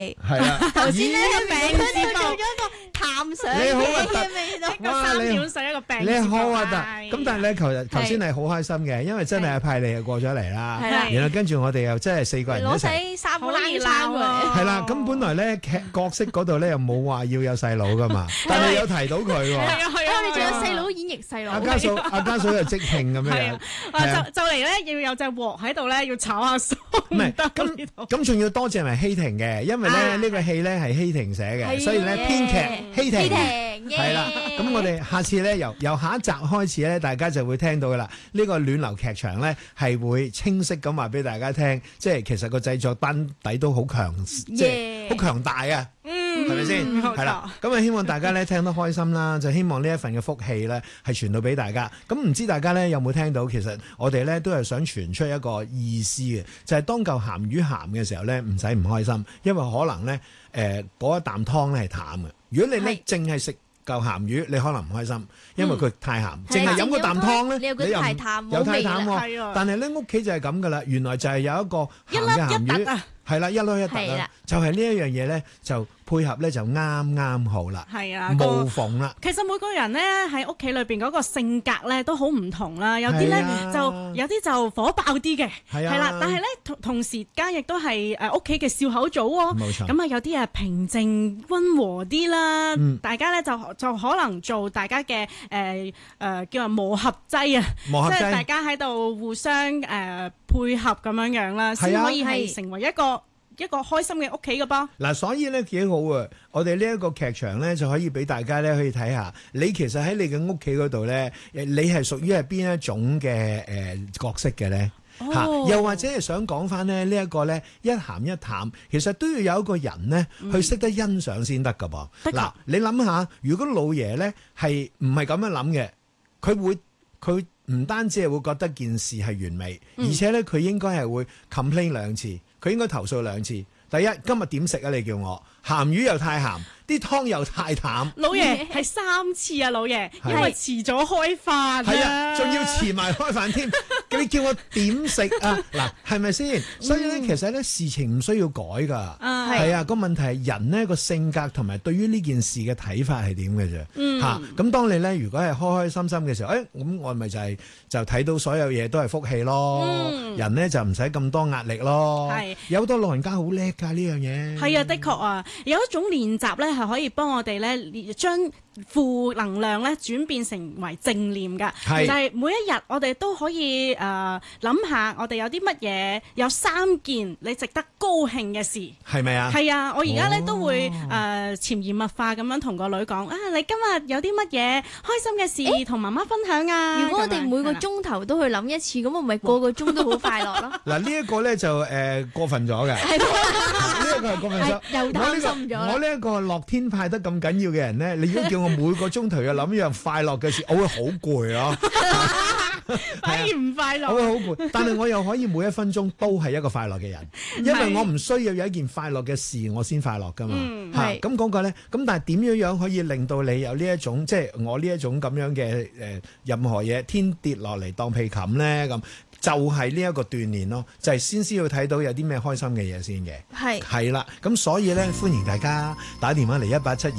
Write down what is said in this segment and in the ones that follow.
係啦， 頭先咧個餅字做咗一個淡水你好核突嘅味道。 一個3點水一個餅字你好核突。 係咁但係咧，頭先係好開心嘅，因為真係阿派利又過咗嚟啦。 係啦然後跟住我哋又真係4個人一攞齊。 晒三個好熱鬧冷餐過嚟。 喎。 係啦，咁本來咧角色嗰度咧又冇話要有細佬噶嘛，但係有提到佢喎。 係啊係啊， 我哋仲有細佬演繹細佬。 阿家嫂又即興咁樣樣係啊，， 係啊就嚟咧要有隻鑊喺度咧，要炒下餸。 唔係得呢咁度咁仲要多謝埋希婷嘅，因為咧呢個戲咧係希婷寫嘅，所以咧編劇希婷。係啦，咁我哋下次咧由下一集開始咧，大家就會聽到噶啦。呢個暖流劇場咧係會清晰咁話俾大家聽，即係其實個製作班底都好強，即係好強大啊！係咪先？係啦，咁啊希望大家咧聽得開心啦，就希望呢一份嘅福氣咧係傳到俾大家。咁唔知大家咧有冇聽到？其實我哋咧都係想傳出一個意思嘅，就係當嚿鹹魚鹹嘅時候咧，唔使唔開心，因為可能咧嗰一啖湯咧係淡嘅。如果你咧淨係食嚿鹹魚，你可能唔開心，因為佢太鹹。淨係飲嗰啖湯咧， 你又覺得太淡， 又太淡係喎啊。 但係咧屋企就係咁噶啦，原來就係有一個一鹹嘅鹹魚粒一突啊， 係啦，一粒一突啦係啦， 就係呢一樣嘢咧，就配合咧就啱啱好啦， 係啊， 無縫啦。 其實每個人咧喺屋企裏邊嗰個性格咧都好唔同啦，有啲咧係啊有啲就火爆啲嘅， 係啊係啦，但係咧同時間亦都係屋企嘅笑口組喎， 冇錯咁啊有啲啊平靜溫和啲啦， 嗯大家咧就可能做大家嘅叫做磨合劑啊， 磨合劑即係大家喺度互相配合咁樣樣啦，先係啊可以係係成為一個開心嘅屋企嘅噃。 嗱，所以咧幾好啊！我哋呢一個劇場咧就可以俾大家咧可以睇下，你其實喺你嘅屋企嗰度咧，你係屬於係邊一種嘅角色嘅咧？嚇、又或者係想講翻咧呢一個咧一鹹一淡，其實都要有一個人咧去識得欣賞先得噶噃。嗱、你諗下，如果老爺咧係唔係咁樣諗嘅，佢唔單止係會覺得件事係完美，而且咧佢應該係會 complain 2次，佢應該投訴2次。第一，今日點食啊？你叫我鹹魚又太鹹，啲湯又太淡。 老爺係3次啊，老爺，因為遲咗開飯係啊，仲要遲埋開飯添。你叫我點食啊？嗱，係咪先？所以咧，其實咧事情唔需要改㗎。係啊，個問題係人呢個性格同埋對於呢件事嘅睇法係點嘅啫。嚇，咁當你咧如果係開開心心嘅時候，咁我咪就睇到所有嘢都係福氣咯。人咧就唔使咁多壓力咯。 係有好多老人家好叻㗎呢樣嘢。 係啊，的確啊，有一種練習咧係可以幫我哋咧將負能量咧轉變成為正念㗎。 係就係每一日我哋都可以諗下，我哋有啲乜嘢，有3件你值得高興嘅事。 係咪啊？ 係啊，我而家咧都會潛移默化咁樣同個女講啊，你今日有啲乜嘢開心嘅事同媽媽分享啊？ 如果我哋咁樣每個鐘頭都去諗一次，咁我咪個個鐘都好快樂咯。 嗱，呢一個咧就過分咗嘅。 係呢一個係過分咗， 又擔心咗啦我呢一個樂天派得咁緊要嘅人咧，你如果叫我每個鐘頭要諗一樣快樂嘅事，我會好攰咯。 反而唔快樂。 我會好攰，但係我又可以每一分鐘都係一個快樂嘅人，因為我唔需要有一件快樂嘅事，我先快樂噶嘛。 係咁嗰個咧，咁但係點樣樣可以令到你有呢一種，即係我呢一種咁樣嘅任何嘢天跌落嚟當被冚咧咁。就係呢一個鍛鍊咯，就係先要睇到有啲咩開心嘅嘢先嘅。係啦，咁所以咧歡迎大家打電話嚟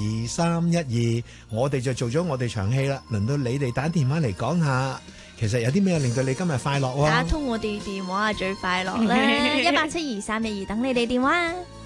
18723122，我哋就做咗我哋場戲啦。輪到你哋打電話嚟講下，其實有啲咩令到你今日快樂喎？ 打通我哋電話最快樂啦！18723122等你哋電話。